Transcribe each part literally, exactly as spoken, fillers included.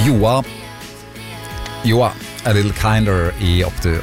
Joa. Joa, a little kinder i opptur.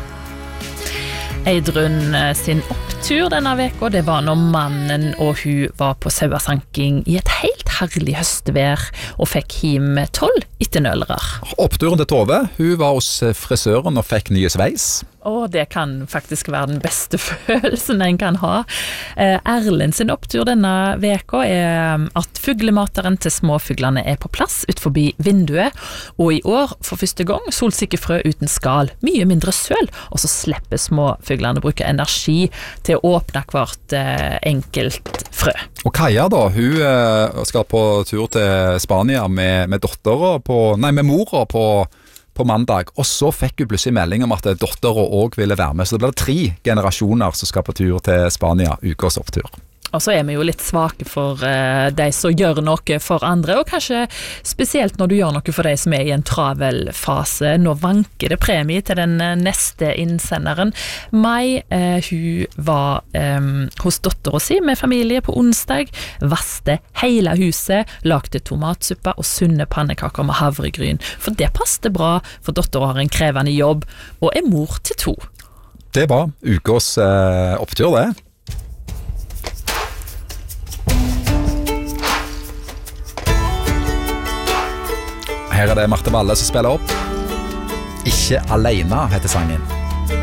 Eidrun sin opptur denne veka, det var når mannen og hun var på sauasanking i et helt herlig høstvær og fikk hjem tolv ettenølere. Oppturen til Tove, hun var hos frisøren og fikk nye sveis. Og det kan faktisk være den beste følelsen en kan ha. Eh, Erlend sin opptur denne veka er at fuglemateren til småfuglene er på plass ut forbi vinduet, og i år for første gang solsikkefrø uten skal, mye mindre søl, og så slipper småfuglene å bruke energi til å åpne hvert eh, enkelt frø. Og Kaja da, hun eh, skal på tur til Spania med, med dotteren på, nei, med mora på på mandag, og så fikk hun plutselig melding om at dotteren også ville være med, så det ble tre generasjoner som skal på tur til Spania, ukers opptur. Og så er vi jo litt svake for uh, de som gjør noe for andre, og kanskje spesielt når du gjør noe for de som er i en travel fase. Nå vanker det premie til den neste innsenderen. Mai, uh, hun var um, hos dotteren sin med familie på onsdag, vaste hele huset, lagde tomatsuppe og sunne pannekaker med havregryn. For det passte bra, for dotteren har en krevende jobb, og er mor til to. Det var ukers uh, opptur, det. Her er det Marte Valle som spiller opp. Ikke alene heter sangen.